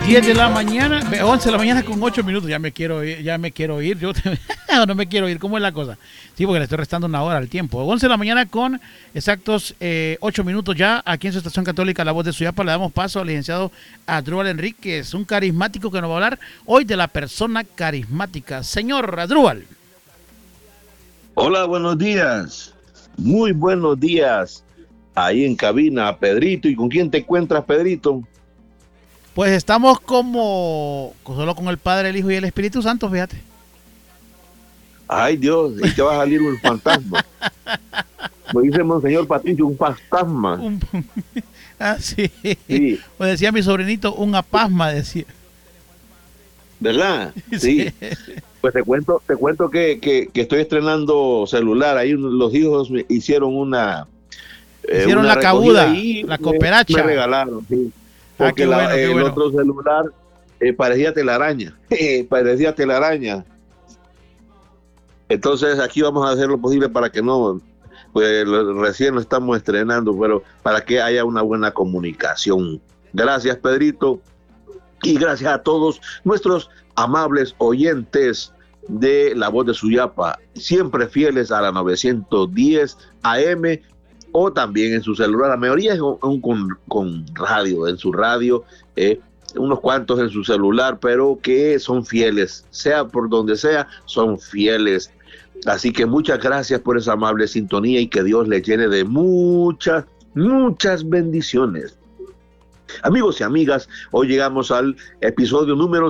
10 de la mañana, 11 de la mañana con 8 minutos. Ya me quiero ir. Yo no me quiero ir. ¿Cómo es la cosa? Sí, porque le estoy restando una hora al tiempo. 11 de la mañana con exactos 8 minutos ya. Aquí en su estación católica, La Voz de Suyapa, le damos paso al licenciado Adrúbal Enríquez, un carismático que nos va a hablar hoy de la persona carismática. Señor Adrúbal. Hola, buenos días. Muy buenos días. Ahí en cabina, Pedrito. ¿Y con quién te encuentras, Pedrito? Pues estamos solo con el Padre, el Hijo y el Espíritu Santo, fíjate. Ay, Dios, ¿y te va a salir un fantasma? Como dice Monseñor Patricio, un fantasma. Sí. Sí. Pues decía mi sobrinito, un apasma, decía. ¿Verdad? Sí. Pues te cuento que estoy estrenando celular. Ahí los hijos me hicieron hicieron la cabuda, la cooperacha. Me regalaron, sí. Porque qué bueno. el otro celular parecía telaraña. Parecía telaraña. Entonces aquí vamos a hacer lo posible para que no, pues recién lo estamos estrenando, pero para que haya una buena comunicación. Gracias, Pedrito. Y gracias a todos nuestros amables oyentes de La Voz de Suyapa, siempre fieles a la 910 AM o también en su celular. La mayoría es con radio, en su radio, unos cuantos en su celular, pero que son fieles, sea por donde sea, son fieles. Así que muchas gracias por esa amable sintonía y que Dios les llene de muchas bendiciones. Amigos y amigas, hoy llegamos al episodio número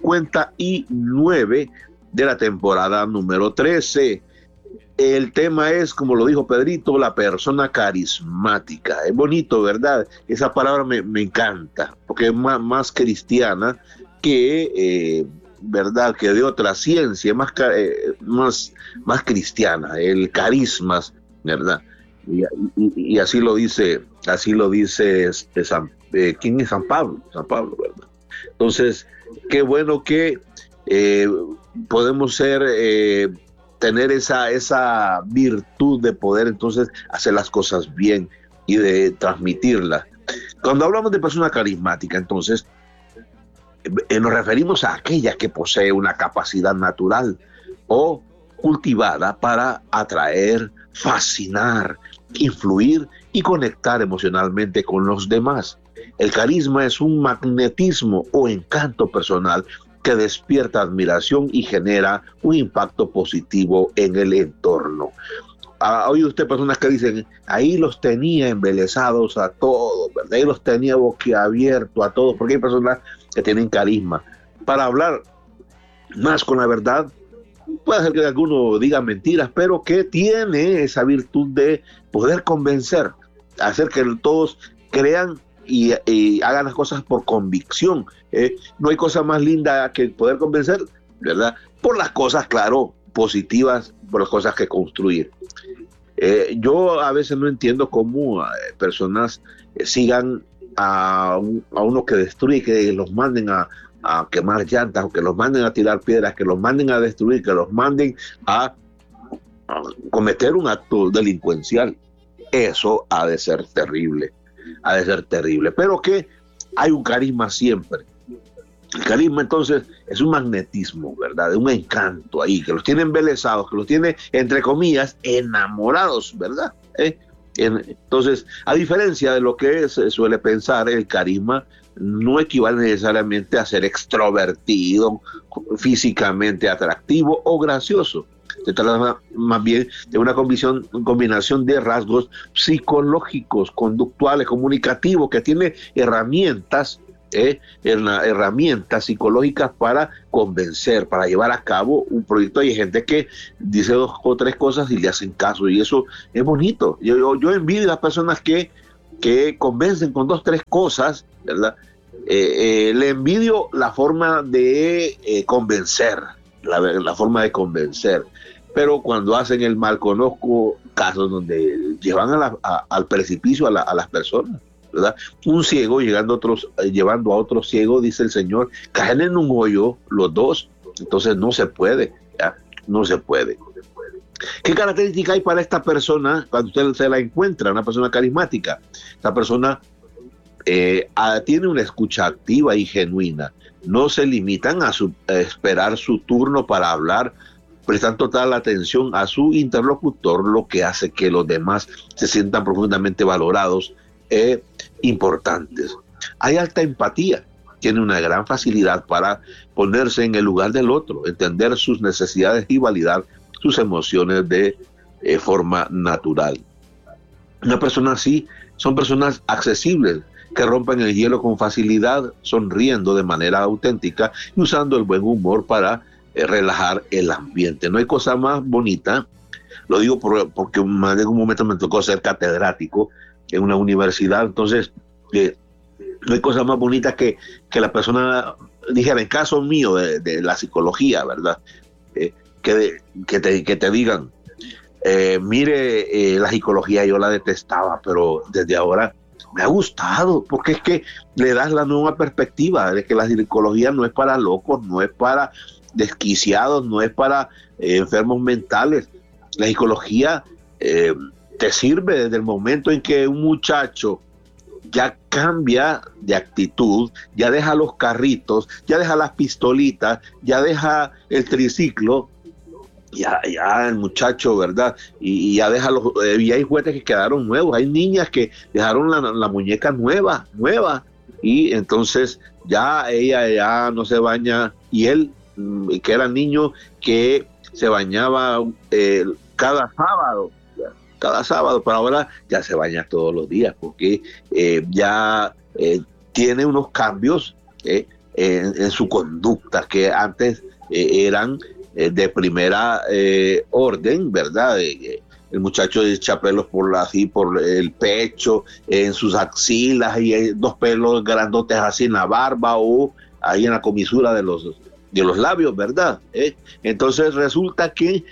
59 de la temporada número 13. El tema es, como lo dijo Pedrito, la persona carismática. Es bonito, ¿verdad? Esa palabra me encanta, porque es más cristiana que, ¿verdad? Que de otra ciencia, más cristiana, el carisma, ¿verdad? Y así lo dice ¿quién es San Pablo? San Pablo, ¿verdad? Entonces, qué bueno que podemos tener esa virtud de poder entonces hacer las cosas bien y de transmitirlas. Cuando hablamos de persona carismática, entonces nos referimos a aquella que posee una capacidad natural o cultivada para atraer, fascinar, influir y conectar emocionalmente con los demás. El carisma es un magnetismo o encanto personal que despierta admiración y genera un impacto positivo en el entorno. Oye usted personas que dicen, ahí los tenía embelesados a todos, ¿verdad? Ahí los tenía boquiabierto a todos, porque hay personas que tienen carisma. Para hablar más con la verdad, puede ser que alguno diga mentiras, pero que tiene esa virtud de poder convencer, hacer que todos crean y hagan las cosas por convicción. No hay cosa más linda que poder convencer, ¿verdad? Por las cosas, claro, positivas, por las cosas que construir. Yo a veces no entiendo cómo personas sigan a uno que destruye, que los manden a quemar llantas, o que los manden a tirar piedras, que los manden a destruir, que los manden a cometer un acto delincuencial. Eso ha de ser terrible. Pero que hay un carisma siempre. El carisma entonces es un magnetismo, ¿verdad? Un encanto ahí, que los tiene embelesados, que los tiene, entre comillas, enamorados, ¿verdad? Entonces, a diferencia de lo que se suele pensar, el carisma no equivale necesariamente a ser extrovertido, físicamente atractivo o gracioso. Se trata más bien de una combinación de rasgos psicológicos, conductuales, comunicativos, que tiene herramientas psicológicas para convencer, para llevar a cabo un proyecto. Hay gente que dice 2 o 3 cosas y le hacen caso, y eso es bonito. Yo envidio a las personas que convencen con 2 o 3 cosas, ¿verdad? Le envidio la forma de convencer, la forma de convencer. Pero cuando hacen el mal, conozco casos donde llevan al precipicio a las personas, ¿verdad? Un ciego llevando a otro ciego, dice el Señor, caen en un hoyo los dos. Entonces no se puede, ¿ya? No se puede. ¿Qué característica hay para esta persona cuando usted se la encuentra, una persona carismática? Esta persona tiene una escucha activa y genuina. No se limitan a esperar su turno para hablar, prestan total atención a su interlocutor, lo que hace que los demás se sientan profundamente valorados e importantes. Hay alta empatía, tiene una gran facilidad para ponerse en el lugar del otro, entender sus necesidades y validar sus emociones de forma natural. Una persona así son personas accesibles, que rompen el hielo con facilidad, sonriendo de manera auténtica y usando el buen humor para relajar el ambiente. No hay cosa más bonita, lo digo porque en algún momento me tocó ser catedrático en una universidad, entonces no hay cosa más bonita que la persona dijera, en caso mío de la psicología, ¿verdad? Que te digan, mire, la psicología yo la detestaba, pero desde ahora me ha gustado, porque es que le das la nueva perspectiva de que la psicología no es para locos, no es para desquiciados, no es para enfermos mentales. La psicología te sirve desde el momento en que un muchacho ya cambia de actitud, ya deja los carritos, ya deja las pistolitas, ya deja el triciclo, ya el muchacho, ¿verdad? Y ya deja y hay juguetes que quedaron nuevos, hay niñas que dejaron la muñeca nueva, y entonces ya ella ya no se baña, y él, que era niño, que se bañaba cada sábado, pero ahora ya se baña todos los días, porque ya tiene unos cambios en su conducta que antes eran de primera orden, ¿verdad? El muchacho echa pelos por el pecho, en sus axilas, y dos pelos grandotes así en la barba o ahí en la comisura de los labios, ¿verdad? Entonces resulta que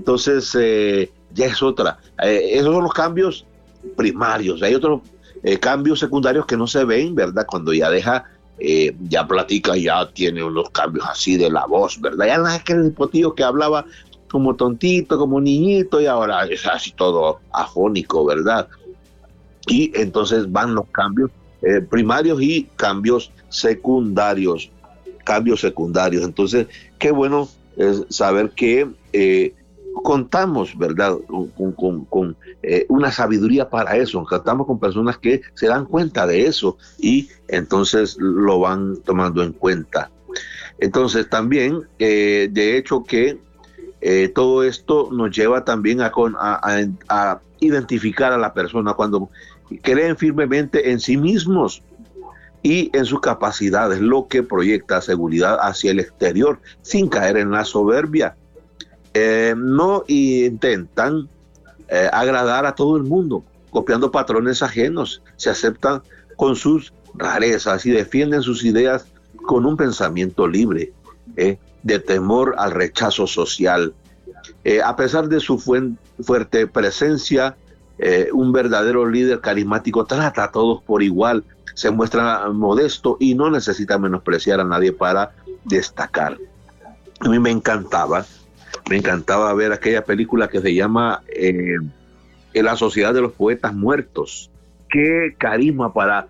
ya es otra. Esos son los cambios primarios. Hay otros cambios secundarios que no se ven, ¿verdad? Cuando ya deja, ya platica, ya tiene unos cambios así de la voz, ¿verdad? Ya no es que el potillo que hablaba como tontito, como niñito, y ahora es así todo afónico, ¿verdad? Y entonces van los cambios primarios y cambios secundarios. Entonces, qué bueno es saber que contamos, ¿verdad?, con una sabiduría para eso. Contamos con personas que se dan cuenta de eso y entonces lo van tomando en cuenta. Entonces también, de hecho que todo esto nos lleva también a identificar a la persona cuando creen firmemente en sí mismos y en sus capacidades, lo que proyecta seguridad hacia el exterior sin caer en la soberbia. No intentan agradar a todo el mundo, copiando patrones ajenos, se aceptan con sus rarezas y defienden sus ideas con un pensamiento libre, de temor al rechazo social. A pesar de su fuerte presencia, un verdadero líder carismático trata a todos por igual, se muestra modesto y no necesita menospreciar a nadie para destacar. A mí me encantaba ver aquella película que se llama La Sociedad de los Poetas Muertos. Qué carisma para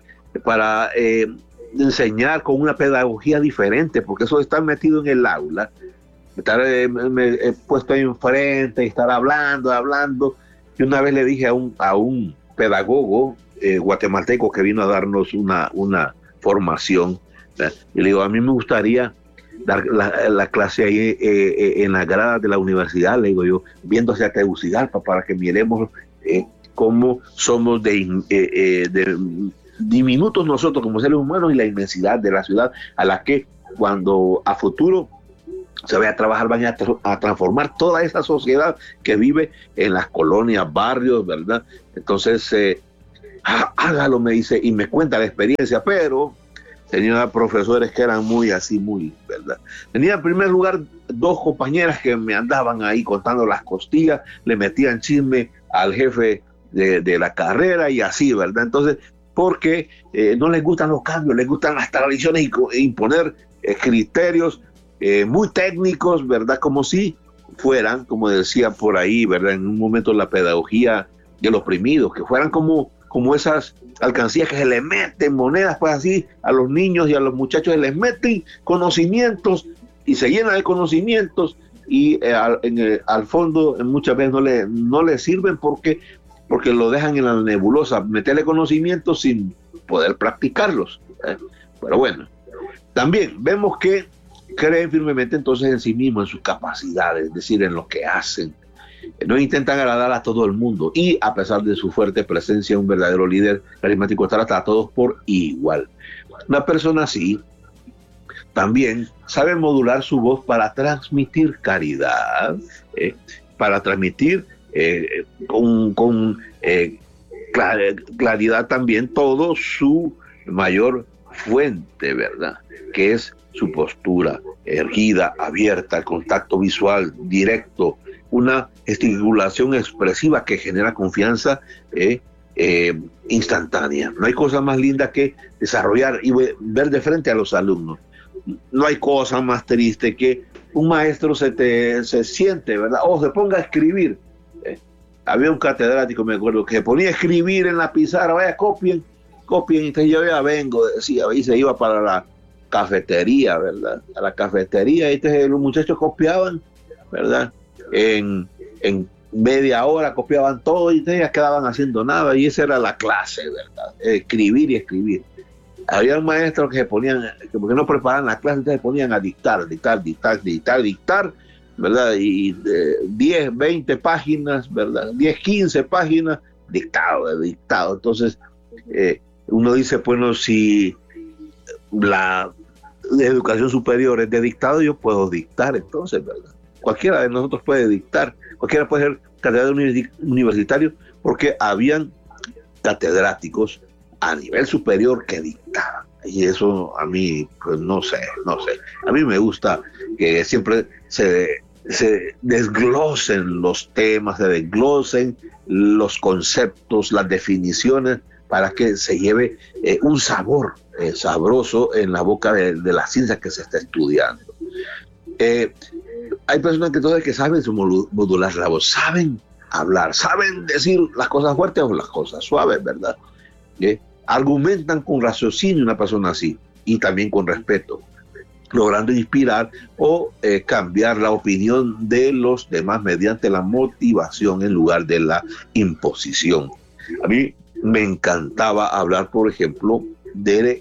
enseñar con una pedagogía diferente, porque eso de estar metido en el aula, estar puesto ahí enfrente y estar hablando. Y una vez le dije a un pedagogo guatemalteco que vino a darnos una formación, ¿verdad? Y le digo, a mí me gustaría dar la clase ahí en la grada de la universidad, le digo yo, viendo hacia Tegucigalpa, para que miremos cómo somos de diminutos nosotros como seres humanos y la inmensidad de la ciudad a la que cuando a futuro se vaya a trabajar, van a transformar toda esa sociedad que vive en las colonias, barrios, ¿verdad? Entonces, hágalo, me dice, y me cuenta la experiencia, pero tenía profesores que eran muy, ¿verdad? Tenía en primer lugar dos compañeras que me andaban ahí contando las costillas, le metían chisme al jefe de la carrera y así, ¿verdad? Entonces, porque no les gustan los cambios, les gustan las tradiciones e imponer criterios muy técnicos, ¿verdad? Como si fueran, como decía por ahí, ¿verdad? En un momento la pedagogía del oprimido, que fueran como como esas alcancías que se le meten monedas, pues así a los niños y a los muchachos se les meten conocimientos y se llena de conocimientos y al fondo muchas veces no le sirven porque lo dejan en la nebulosa, meterle conocimientos sin poder practicarlos. Pero bueno, también vemos que creen firmemente entonces en sí mismos, en sus capacidades, es decir, en lo que hacen. No intentan agradar a todo el mundo y a pesar de su fuerte presencia, un verdadero líder carismático trata a todos por igual. Una persona así también sabe modular su voz para transmitir caridad, para transmitir con claridad también todo su mayor fuente, ¿verdad? Que es su postura erguida, abierta, el contacto visual directo, una gesticulación expresiva que genera confianza instantánea. No hay cosa más linda que desarrollar y ver de frente a los alumnos. No hay cosa más triste que un maestro se siente, ¿verdad? O se ponga a escribir. Había un catedrático, me acuerdo, que se ponía a escribir en la pizarra, vaya, copien, y entonces yo ya vengo, decía, y se iba para la cafetería, ¿verdad? A la cafetería, y entonces los muchachos copiaban, ¿verdad? En media hora copiaban todo y ya quedaban haciendo nada, y esa era la clase, ¿verdad? Escribir y escribir. Había maestros que se ponían, que porque no preparaban la clase, entonces se ponían a dictar, ¿verdad? Y 10, 20 páginas, ¿verdad? 10, 15 páginas, dictado. Entonces, uno dice, bueno, si la educación superior es de dictado, yo puedo dictar entonces, ¿verdad? Cualquiera de nosotros puede dictar, cualquiera puede ser catedrático universitario, porque habían catedráticos a nivel superior que dictaban. Y eso a mí, pues no sé. A mí me gusta que siempre se desglosen los temas, se desglosen los conceptos, las definiciones, para que se lleve un sabor sabroso en la boca de la ciencia que se está estudiando. Hay personas que saben modular la voz, saben hablar, saben decir las cosas fuertes o las cosas suaves, ¿verdad? Argumentan con raciocinio una persona así y también con respeto, logrando inspirar o cambiar la opinión de los demás mediante la motivación en lugar de la imposición. A mí me encantaba hablar, por ejemplo, de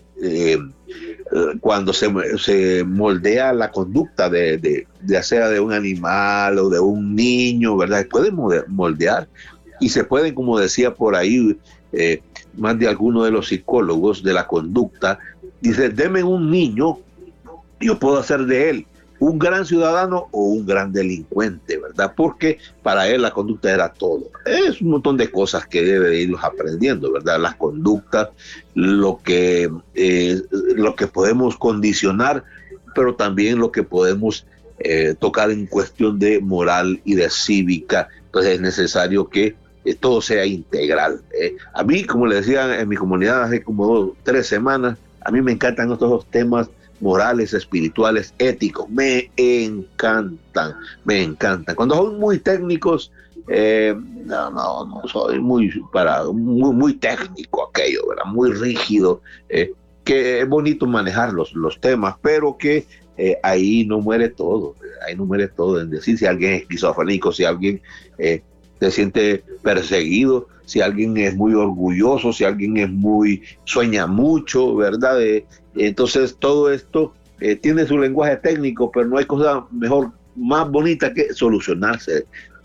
cuando se moldea la conducta ya sea de un animal o de un niño, ¿verdad? Se puede moldear y se pueden, como decía por ahí, más de alguno de los psicólogos de la conducta, dice, deme un niño, yo puedo hacer de él un gran ciudadano o un gran delincuente, ¿verdad? Porque para él la conducta era todo. Es un montón de cosas que debe de irlos aprendiendo, ¿verdad? Las conductas, lo que podemos condicionar, pero también lo que podemos tocar en cuestión de moral y de cívica. Entonces es necesario que todo sea integral. A mí, como le decía en mi comunidad hace como 3 semanas, a mí me encantan estos dos temas morales, espirituales, éticos, me encantan. Cuando son muy técnicos, no soy muy técnico aquello, ¿verdad? Muy rígido, que es bonito manejar los temas, pero que ahí no muere todo, en decir si alguien es esquizofrénico, si alguien se siente perseguido, si alguien es muy orgulloso, si alguien sueña mucho, ¿verdad? Entonces todo esto tiene su lenguaje técnico, pero no hay cosa más bonita que solucionarle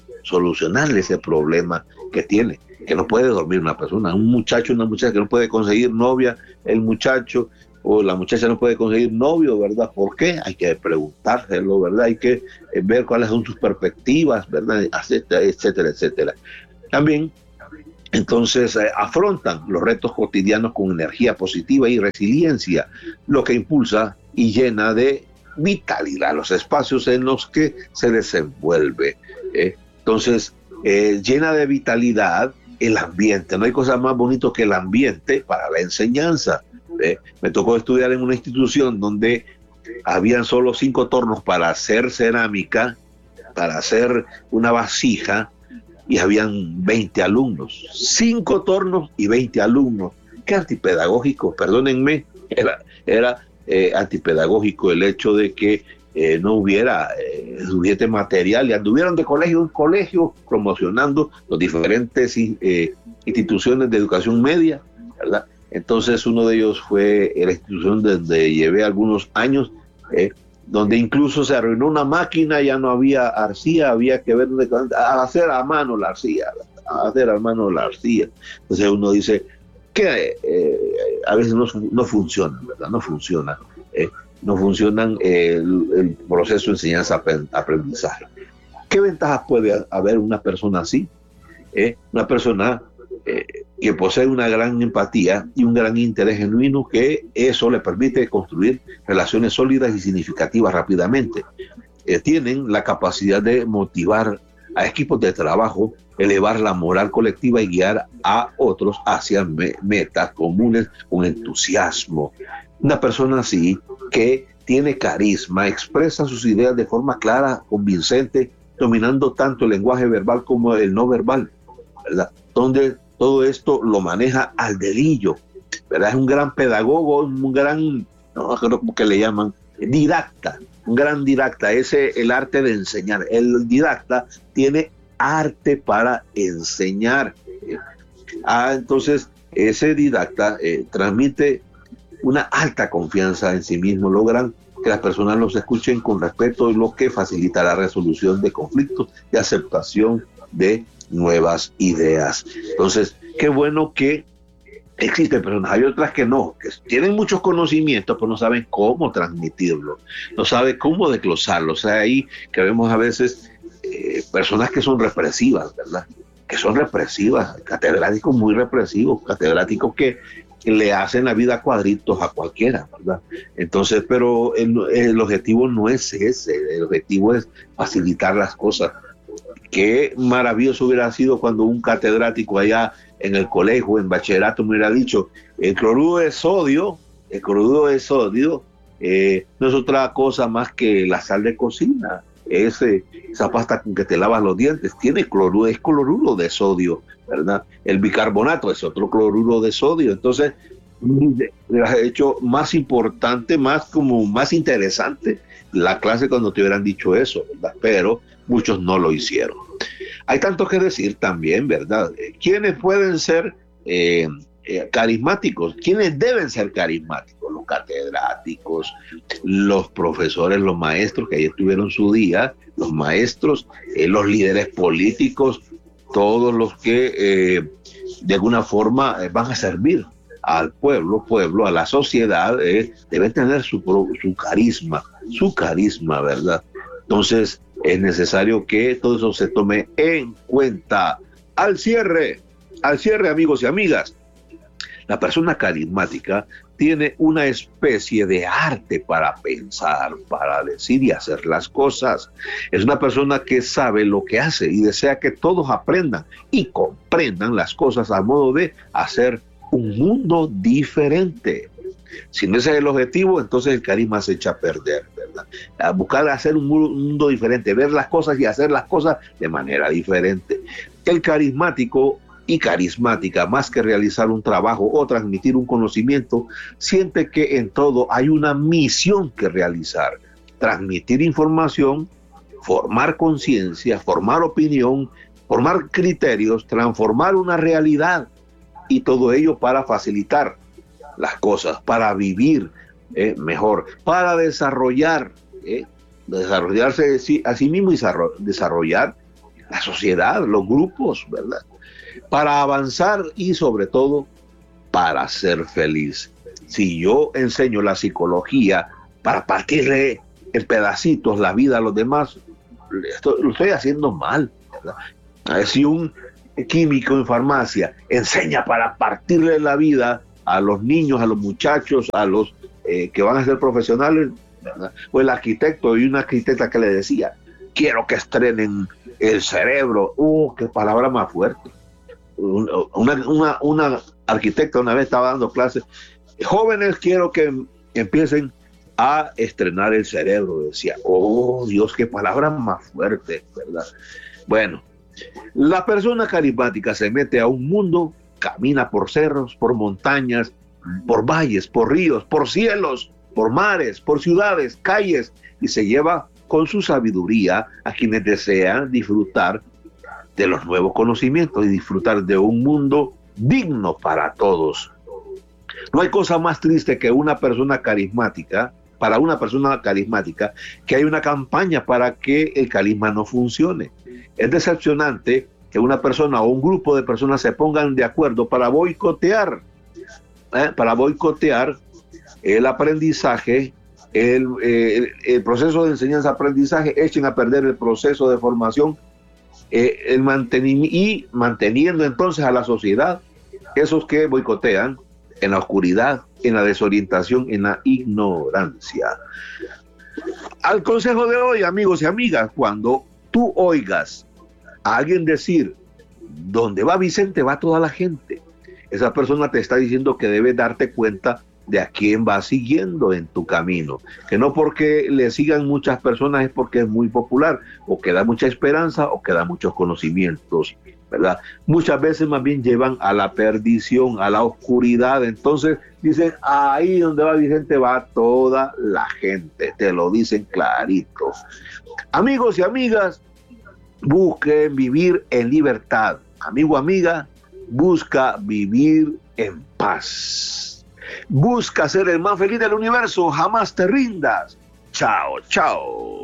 ese problema que tiene, que no puede dormir una persona, un muchacho, una muchacha que no puede conseguir novia, el muchacho o la muchacha no puede conseguir novio, ¿verdad? ¿Por qué? Hay que preguntárselo, ¿verdad? Hay que ver cuáles son sus perspectivas, ¿verdad? Etcétera. También, entonces, afrontan los retos cotidianos con energía positiva y resiliencia, lo que impulsa y llena de vitalidad los espacios en los que se desenvuelve. Entonces, llena de vitalidad el ambiente. No hay cosa más bonito que el ambiente para la enseñanza. Me tocó estudiar en una institución donde habían solo 5 tornos para hacer cerámica, para hacer una vasija, y habían 20 alumnos, 5 tornos y 20 alumnos. Qué antipedagógico, perdónenme, era antipedagógico el hecho de que no hubiera suficiente material y anduvieron de colegio en colegio promocionando los diferentes instituciones de educación media, ¿verdad? Entonces uno de ellos fue la institución donde llevé algunos años, donde incluso se arruinó una máquina, ya no había arcilla, había que ver hacer a mano la arcilla, Entonces uno dice que a veces no funciona, ¿verdad? No funciona. No funcionan el proceso de enseñanza-aprendizaje. ¿Qué ventajas puede haber una persona así? Una persona que posee una gran empatía y un gran interés genuino, que eso le permite construir relaciones sólidas y significativas rápidamente. Tienen la capacidad de motivar a equipos de trabajo, elevar la moral colectiva y guiar a otros hacia metas comunes con entusiasmo. Una persona así, que tiene carisma, expresa sus ideas de forma clara, convincente, dominando tanto el lenguaje verbal como el no verbal, ¿verdad? Donde todo esto lo maneja al dedillo, ¿verdad? Es un gran pedagogo, un gran, no creo cómo que le llaman, didacta, un gran didacta, el arte de enseñar. El didacta tiene arte para enseñar. Entonces, ese didacta transmite una alta confianza en sí mismo, logran que las personas los escuchen con respeto, y lo que facilita la resolución de conflictos y aceptación de nuevas ideas. Entonces, qué bueno que existen personas. Hay otras que no, que tienen muchos conocimientos, pero no saben cómo transmitirlo, no saben cómo desglosarlo. O sea, ahí que vemos a veces personas que son represivas, ¿verdad? Que son represivas, catedráticos muy represivos, catedráticos que le hacen la vida a cuadritos a cualquiera, ¿verdad? Entonces, pero el objetivo no es ese, el objetivo es facilitar las cosas. Qué maravilloso hubiera sido cuando un catedrático allá en el colegio, en bachillerato, me hubiera dicho: el cloruro de sodio, no es otra cosa más que la sal de cocina. Esa pasta con que te lavas los dientes tiene cloruro, es cloruro de sodio, ¿verdad? El bicarbonato es otro cloruro de sodio. Entonces, le has hecho más importante, más interesante la clase cuando te hubieran dicho eso, ¿verdad? Pero muchos no lo hicieron. Hay tanto que decir también, ¿verdad? ¿Quiénes pueden ser carismáticos? ¿Quiénes deben ser carismáticos? Los catedráticos, los profesores, los maestros que ayer tuvieron su día, los maestros, los líderes políticos, todos los que de alguna forma van a servir al pueblo, a la sociedad, deben tener su carisma, ¿verdad? Entonces es necesario que todo eso se tome en cuenta. Al cierre, amigos y amigas, la persona carismática tiene una especie de arte para pensar, para decir y hacer las cosas. Es una persona que sabe lo que hace y desea que todos aprendan y comprendan las cosas a modo de hacer un mundo diferente. Si no ese es el objetivo, entonces el carisma se echa a perder, ¿verdad? A buscar hacer un mundo diferente, ver las cosas y hacer las cosas de manera diferente. El carismático y carismática, más que realizar un trabajo o transmitir un conocimiento, siente que en todo hay una misión que realizar: transmitir información, formar conciencia, formar opinión, formar criterios, transformar una realidad, y todo ello para facilitar las cosas, para vivir mejor, para desarrollarse a sí mismo y desarrollar la sociedad, los grupos, ¿verdad? Para avanzar y sobre todo para ser feliz. Si yo enseño la psicología para partirle en pedacitos la vida a los demás, lo estoy haciendo mal, ¿verdad? Si un químico en farmacia enseña para partirle la vida a los niños, a los muchachos, a los que van a ser profesionales, ¿verdad? O el arquitecto, y una arquitecta que le decía: quiero que estrenen el cerebro. Qué palabra más fuerte. Una arquitecta una vez estaba dando clases: jóvenes, quiero que empiecen a estrenar el cerebro. Decía: oh Dios, qué palabra más fuerte, ¿verdad? Bueno, La persona carismática se mete a un mundo, camina por cerros, por montañas, por valles, por ríos, por cielos, por mares, por ciudades, calles, y se lleva con su sabiduría a quienes desean disfrutar de los nuevos conocimientos y disfrutar de un mundo digno para todos. No hay cosa más triste que una persona carismática, para una persona carismática, que hay una campaña para que el carisma no funcione. Es decepcionante que una persona o un grupo de personas se pongan de acuerdo para boicotear el aprendizaje, el proceso de enseñanza-aprendizaje, echen a perder el proceso de formación y manteniendo entonces a la sociedad, esos que boicotean, en la oscuridad, en la desorientación, en la ignorancia. Al consejo de hoy, amigos y amigas, cuando tú oigas a alguien decir, donde va Vicente va toda la gente, esa persona te está diciendo que debes darte cuenta de a quién vas siguiendo en tu camino, que no porque le sigan muchas personas es porque es muy popular, o que da mucha esperanza, o que da muchos conocimientos, ¿verdad? Muchas veces más bien llevan a la perdición, a la oscuridad. Entonces dicen, ahí donde va Vicente va toda la gente, te lo dicen clarito. Amigos y amigas, busquen vivir en libertad. Amigo, amiga, busca vivir en paz. Busca ser el más feliz del universo, jamás te rindas. Chao, chao.